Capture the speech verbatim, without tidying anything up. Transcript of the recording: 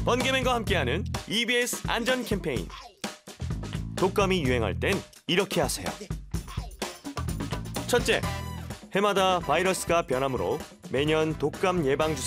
번개맨과 함께하는 이비에스 안전 캠페인. 독감이 유행할 땐 이렇게 하세요. 첫째, 해마다 바이러스가 변하므로 매년 독감 예방 주사